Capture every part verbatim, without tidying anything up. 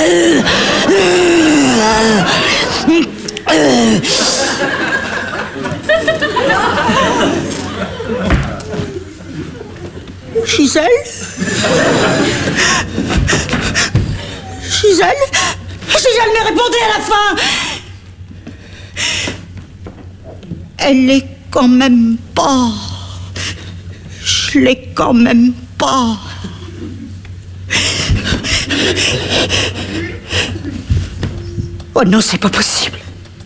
Gisèle? Gisèle? Gisèle, mais répondez à la fin! Elle est quand même pas. Je l'ai quand même pas. Oh non, c'est pas possible.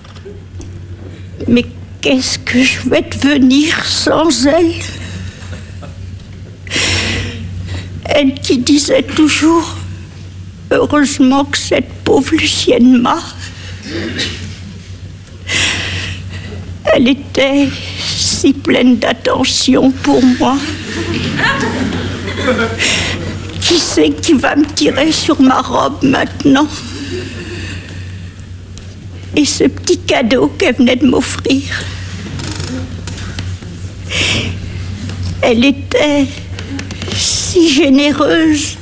Mais qu'est-ce que je vais devenir sans elle? Elle qui disait toujours « Heureusement que cette pauvre Lucienne m'a ». Elle était si pleine d'attention pour moi. Qui c'est qui va me tirer sur ma robe maintenant? Et ce petit cadeau qu'elle venait de m'offrir. Elle était si généreuse,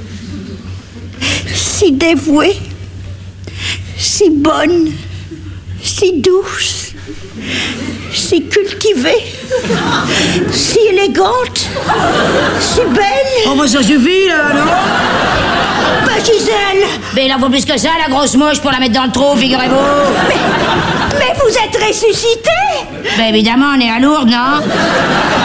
si dévouée, si bonne, si douce, si cultivée, si élégante, si belle. Oh, bah ça suffit, là, non? Bah, Gisèle! Mais il en faut plus que ça, la grosse moche, pour la mettre dans le trou, figurez-vous. Mais, mais vous êtes ressuscité! Bah évidemment, on est à Lourdes, non?